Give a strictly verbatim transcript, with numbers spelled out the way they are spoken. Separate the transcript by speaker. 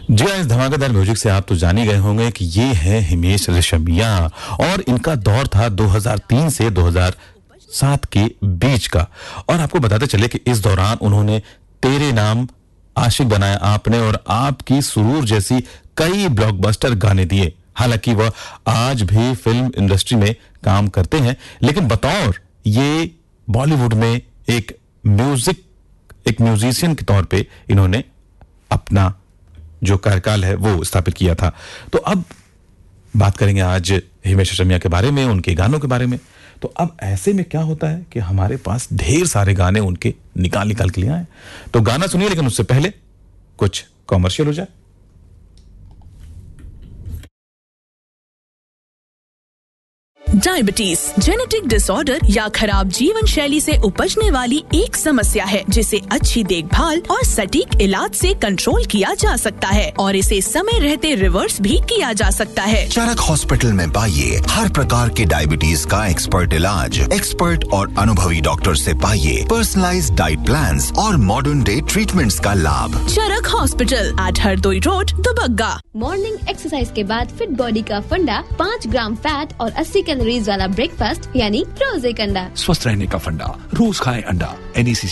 Speaker 1: जी हाँ, इस धमाकेदार म्यूजिक से आप तो जान ही गए होंगे कि ये है हिमेश रेशमिया और इनका दौर था दो हज़ार तीन से दो हज़ार सात के बीच का। और आपको बताते चले कि इस दौरान उन्होंने तेरे नाम, आशिक बनाया आपने और आपकी सुरूर जैसी कई ब्लॉकबस्टर गाने दिए। हालांकि वह आज भी फिल्म इंडस्ट्री में काम करते हैं, लेकिन बतौर ये बॉलीवुड में एक म्यूजिक एक म्यूजिशियन के तौर पे इन्होंने अपना जो कार्यकाल है वो स्थापित किया था। तो अब बात करेंगे आज हिमेश रेशमिया के बारे में, उनके गानों के बारे में। तो अब ऐसे में क्या होता है कि हमारे पास ढेर सारे गाने उनके निकाल निकाल के लिए आए। तो गाना सुनिए, लेकिन उससे पहले कुछ कॉमर्शियल हो जाए।
Speaker 2: डायबिटीज जेनेटिक डिसऑर्डर या खराब जीवन शैली से उपजने वाली एक समस्या है जिसे अच्छी देखभाल और सटीक इलाज से कंट्रोल किया जा सकता है और इसे समय रहते रिवर्स भी किया जा सकता है।
Speaker 3: चरक हॉस्पिटल में पाइए हर प्रकार के डायबिटीज का एक्सपर्ट इलाज, एक्सपर्ट और अनुभवी डॉक्टर से पाइए पर्सनलाइज्ड डाइट प्लान्स और मॉडर्न डे ट्रीटमेंट्स का लाभ।
Speaker 2: चरक hospital eight Hardoi road, Dubagga.
Speaker 4: Morning exercise के बाद फिट बॉडी का फंडा, पाँच ग्राम फैट और अस्सी कैलोरीज वाला ब्रेकफास्ट यानी रोजे कंडा।
Speaker 5: स्वस्थ रहने का फंडा, रोज खाएं अंडा। एन ई सी